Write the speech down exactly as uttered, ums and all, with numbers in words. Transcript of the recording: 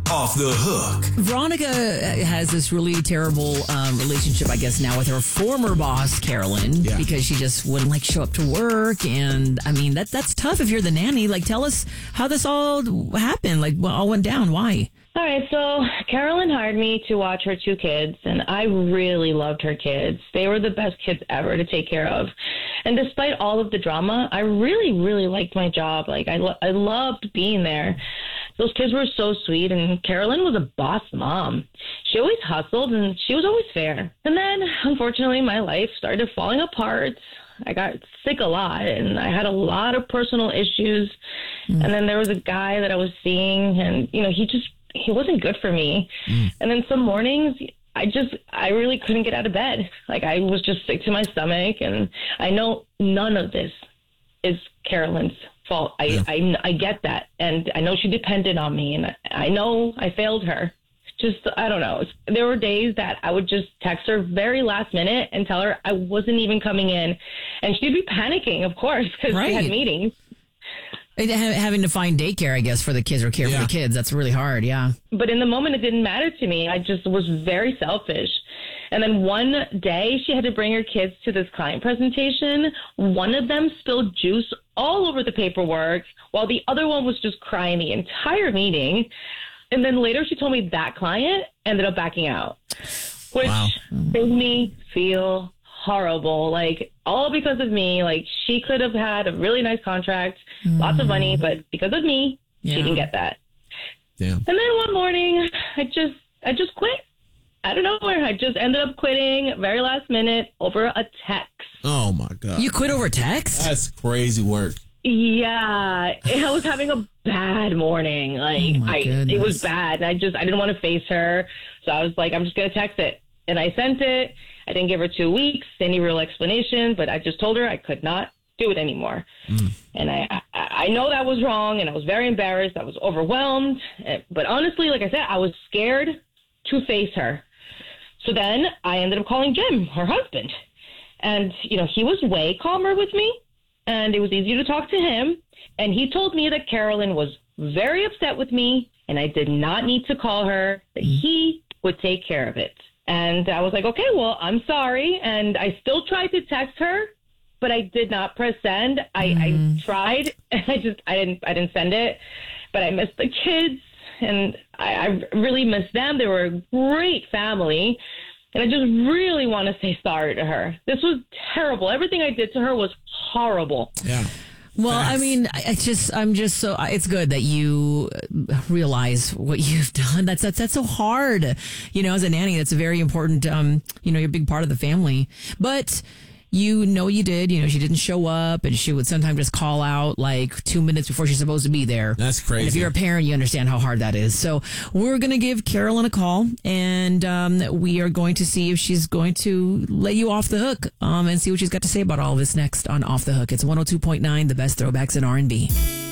Off the Hook. Veronica has this really terrible um, relationship, I guess, now with her former boss, Carolyn, Yeah. because she just wouldn't like show up to work. And I mean, that that's tough if you're the nanny. Like, tell us how this all happened. Like, what all went down? Why? All right, so Carolyn hired me to watch her two kids, and I really loved her kids. They were the best kids ever to take care of. And despite all of the drama, I really, really liked my job. Like, I, lo- I loved being there. Those kids were so sweet, and Carolyn was a boss mom. She always hustled, and she was always fair. And then, unfortunately, my life started falling apart. I got sick a lot, and I had a lot of personal issues. Mm. And then there was a guy that I was seeing, and, you know, he just, he wasn't good for me. Mm. And then some mornings, I just, I really couldn't get out of bed. Like, I was just sick to my stomach, and I know none of this is Carolyn's fault. I, Yeah. I, I get that. And I know she depended on me, and I, I know I failed her. Just, I don't know. There were days that I would just text her very last minute and tell her I wasn't even coming in. And she'd be panicking, of course, because Right. she had meetings. And ha- Having to find daycare, I guess, for the kids or care Yeah. for the kids. That's really hard. Yeah. But in the moment, it didn't matter to me. I just was very selfish. And then one day, she had to bring her kids to this client presentation. One of them spilled juice all over the paperwork, while the other one was just crying the entire meeting. And then later, she told me that client ended up backing out, which Wow. made me feel horrible. Like, all because of me. Like, she could have had a really nice contract, mm. lots of money, but because of me, Yeah. she didn't get that. Damn. And then one morning, I just, I just quit. I don't know where. I just ended up quitting very last minute over a text. Oh my God. You quit over text? That's crazy work. Yeah, I was having a bad morning. Like, Oh my I, goodness. it was bad. I just, I didn't want to face her. So I was like, I'm just going to text it. And I sent it. I didn't give her two weeks, any real explanation, but I just told her I could not do it anymore. Mm. And I, I, I know that was wrong, and I was very embarrassed. I was overwhelmed. But honestly, like I said, I was scared to face her. So then I ended up calling Jim, her husband. And, you know, he was way calmer with me, and it was easy to talk to him. And he told me that Carolyn was very upset with me, and I did not need to call her, that he would take care of it. And I was like, okay, well, I'm sorry. And I still tried to text her, but I did not press send. I, mm. I tried, and I just, I didn't, I didn't send it. But I missed the kids, and I, I really missed them. They were a great family. And I just really want to say sorry to her. This was terrible. Everything I did to her was horrible. Yeah. Well, Facts. I mean, I just, I'm just so, it's good that you realize what you've done. That's, that's, that's so hard. You know, as a nanny, that's a very important, um, you know, you're a big part of the family. But you know you did, you know, she didn't show up, and she would sometimes just call out like two minutes before she's supposed to be there. That's crazy. And if you're a parent, you understand how hard that is. So we're going to give Carolyn a call, and um, we are going to see if she's going to let you off the hook um, and see what she's got to say about all of this next on Off the Hook. It's one oh two point nine, the best throwbacks in R and B.